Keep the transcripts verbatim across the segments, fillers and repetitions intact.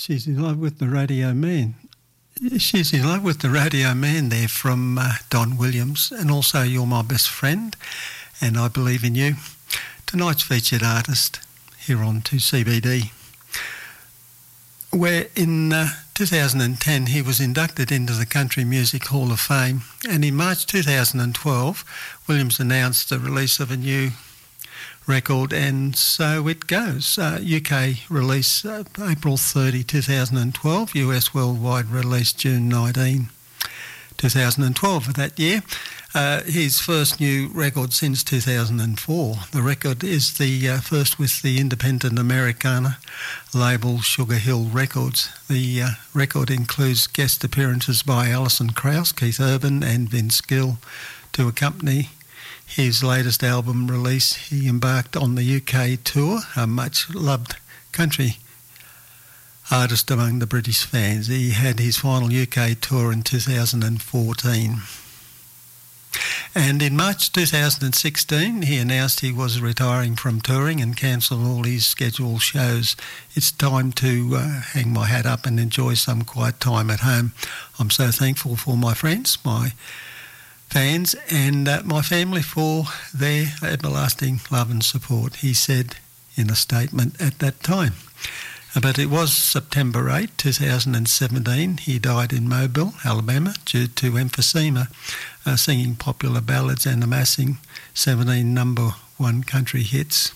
She's in love with the radio man. She's in love with the radio man there from uh, Don Williams, and also You're My Best Friend and I Believe in You. Tonight's featured artist here on two C B D, where in uh, two thousand ten he was inducted into the Country Music Hall of Fame, and in March two thousand twelve Williams announced the release of a new record, and so it goes. Uh, U K release uh, April thirtieth, two thousand twelve, U S worldwide release June nineteenth, two thousand twelve of that year. Uh, his first new record since two thousand four. The record is the uh, first with the independent Americana label Sugar Hill Records. The uh, record includes guest appearances by Alison Krauss, Keith Urban and Vince Gill to accompany his latest album release. He embarked on the U K tour, a much-loved country artist among the British fans. He had his final U K tour in two thousand fourteen. And in March two thousand sixteen, he announced he was retiring from touring and cancelled all his scheduled shows. It's time to uh, hang my hat up and enjoy some quiet time at home. I'm so thankful for my friends, my fans and uh, my family for their everlasting love and support, he said in a statement at that time. But it was September eighth, two thousand seventeen. He died in Mobile, Alabama, due to emphysema, uh, singing popular ballads and amassing seventeen number one country hits.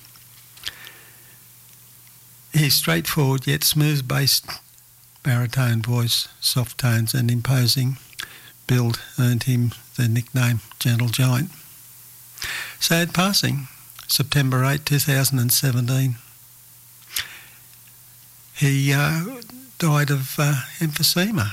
His straightforward yet smooth-based baritone voice, soft tones and imposing build earned him the nickname Gentle Giant. Sad passing, September eighth, two thousand seventeen. He uh, died of uh, emphysema.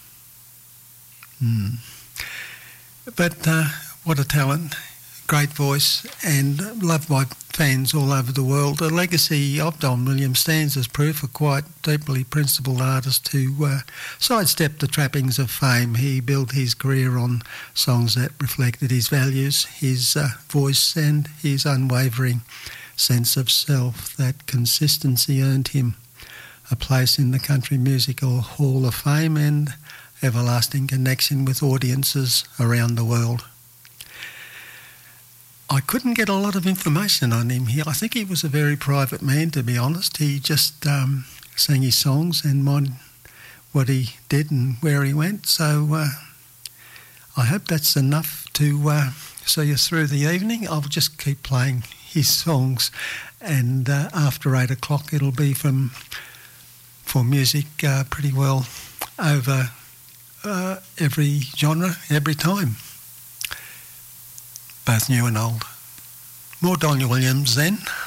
Hmm. But uh, what a talent, great voice, and loved by fans all over the world. The legacy of Don Williams stands as proof of quite deeply principled artist who uh, sidestepped the trappings of fame. He built his career on songs that reflected his values, his uh, voice and his unwavering sense of self. That consistency earned him a place in the Country Music Hall of Fame and everlasting connection with audiences around the world. I couldn't get a lot of information on him here. I think he was a very private man, to be honest. He just um, sang his songs and minded what he did and where he went. So uh, I hope that's enough to uh, see us through the evening. I'll just keep playing his songs, and uh, after eight o'clock it'll be from for music uh, pretty well over uh, every genre, every time. Both new and old. More Don Williams then.